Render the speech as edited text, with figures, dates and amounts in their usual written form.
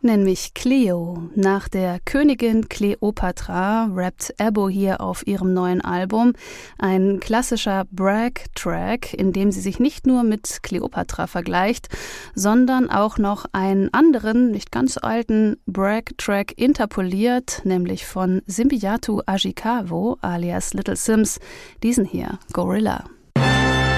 Nenn mich Cleo. Nach der Königin Kleopatra rappt Ebo hier auf ihrem neuen Album. Ein klassischer Brag-Track, in dem sie sich nicht nur mit Kleopatra vergleicht, sondern auch noch einen anderen, nicht ganz alten Brag-Track interpoliert, nämlich von Simbiatu Ajikawo alias Little Simz, diesen hier, Gorilla.